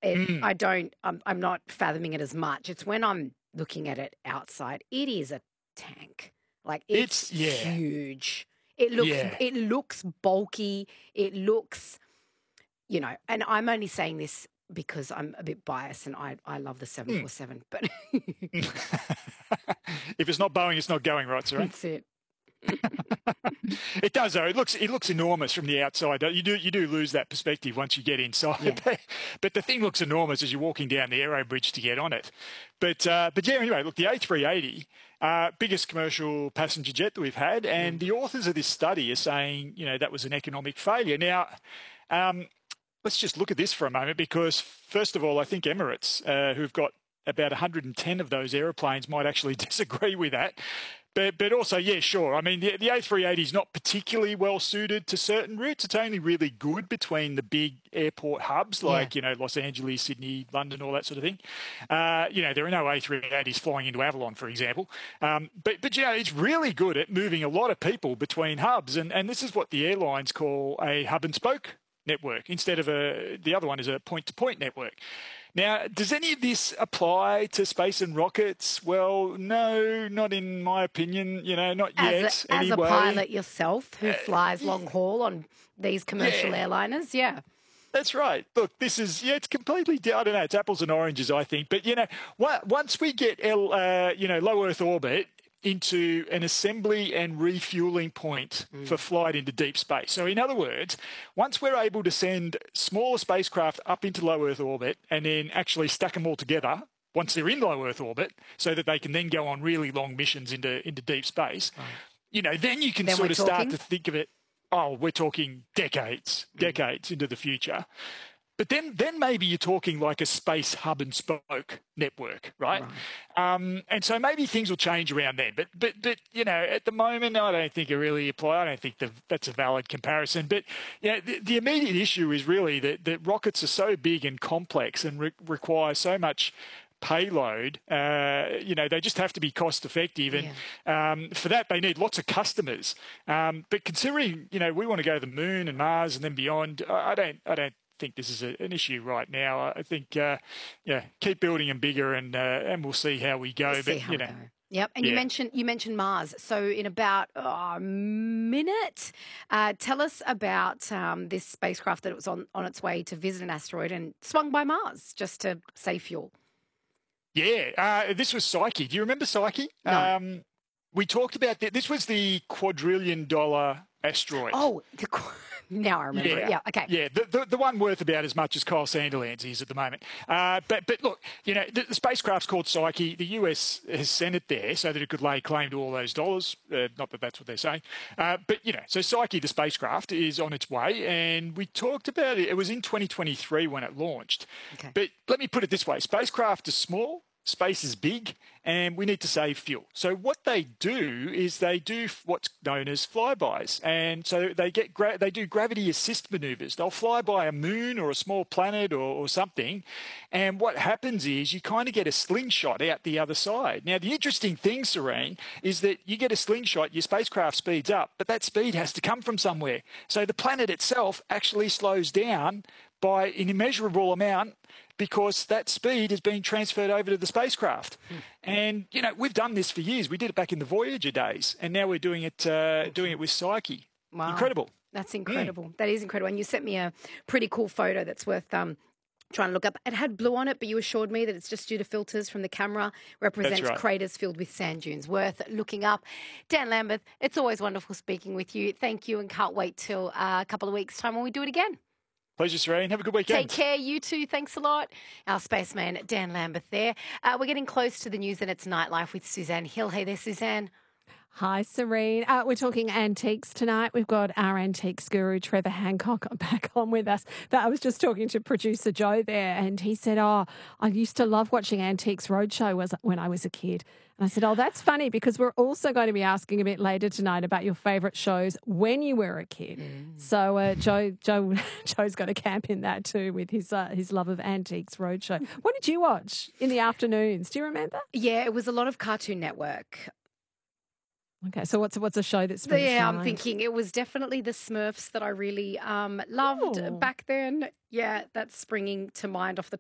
I don't. I'm not fathoming it as much. It's when I'm looking at it outside. It is a tank. Like it's huge. It looks bulky. It looks, and I'm only saying this because I'm a bit biased and I love the 747. But if it's not Boeing, it's not going, right, Sarah? That's it. It does, though. It looks enormous from the outside. You do lose that perspective once you get inside. Yeah. But the thing looks enormous as you're walking down the aero bridge to get on it. But yeah, anyway, look, the A380, biggest commercial passenger jet that we've had, and the authors of this study are saying, that was an economic failure. Now, let's just look at this for a moment, because first of all, I think Emirates, who've got about 110 of those aeroplanes, might actually disagree with that. But also, yeah, sure. I mean, the A380 is not particularly well suited to certain routes. It's only really good between the big airport hubs like, Los Angeles, Sydney, London, all that sort of thing. There are no A380s flying into Avalon, for example. But it's really good at moving a lot of people between hubs. And this is what the airlines call a hub and spoke network instead of the other one is a point-to-point network. Now, does any of this apply to space and rockets? Well, no, not in my opinion, not yet. As a pilot yourself who flies long haul on these commercial airliners, That's right. Look, this is, it's completely, I don't know, it's apples and oranges, I think. But, once we get, low Earth orbit into an assembly and refueling point for flight into deep space. So in other words, once we're able to send smaller spacecraft up into low Earth orbit and then actually stack them all together once they're in low Earth orbit so that they can then go on really long missions into deep space, then you can sort of start to think of it, we're talking decades into the future. But then maybe you're talking like a space hub and spoke network, right? And so maybe things will change around then. But at the moment, I don't think it really applies. I don't think that's a valid comparison. But the immediate issue is really that rockets are so big and complex and require so much payload. They just have to be cost effective, and for that they need lots of customers. But considering we want to go to the moon and Mars and then beyond, I don't think this is an issue right now. I think, keep building them bigger, and we'll see how we go. Yep, and you mentioned Mars. So in about a minute, tell us about this spacecraft that was on its way to visit an asteroid and swung by Mars just to save fuel. Yeah, this was Psyche. Do you remember Psyche? No. We talked about that. This was the quadrillion-dollar asteroid. Oh, now I remember it. Yeah, okay. Yeah, the one worth about as much as Kyle Sandilands is at the moment. But look, the spacecraft's called Psyche. The US has sent it there so that it could lay claim to all those dollars. Not that that's what they're saying. But, so Psyche, the spacecraft, is on its way. And we talked about it. It was in 2023 when it launched. Okay. But let me put it this way. Spacecraft is small. Space is big, and we need to save fuel. So what they do is they do what's known as flybys, and so they do gravity assist maneuvers. They'll fly by a moon or a small planet or something, and what happens is you kind of get a slingshot out the other side. Now, the interesting thing, Serene, is that you get a slingshot, your spacecraft speeds up, but that speed has to come from somewhere. So the planet itself actually slows down by an immeasurable amount because that speed is being transferred over to the spacecraft. And, we've done this for years. We did it back in the Voyager days, and now we're doing it with Psyche. Wow. Incredible. That's incredible. That is incredible. And you sent me a pretty cool photo that's worth trying to look up. It had blue on it, but you assured me that it's just due to filters from the camera. Represents craters filled with sand dunes. Worth looking up. Dan Lambeth, it's always wonderful speaking with you. Thank you, and can't wait till a couple of weeks' time when we do it again. Pleasure, Serene. Have a good weekend. Take care, you too. Thanks a lot. Our spaceman, Dan Lambeth there. We're getting close to the news and it's Nightlife with Suzanne Hill. Hey there, Suzanne. Hi, Serene. We're talking antiques tonight. We've got our antiques guru, Trevor Hancock, back on with us. But I was just talking to producer Joe there, and he said, I used to love watching Antiques Roadshow when I was a kid. And I said, that's funny, because we're also going to be asking a bit later tonight about your favourite shows when you were a kid. So Joe's got a camp in that too with his love of Antiques Roadshow. What did you watch in the afternoons? Do you remember? Yeah, it was a lot of Cartoon Network. Okay, so what's a show that's springs to mind? I'm thinking it was definitely the Smurfs that I really loved back then. Yeah, that's springing to mind off the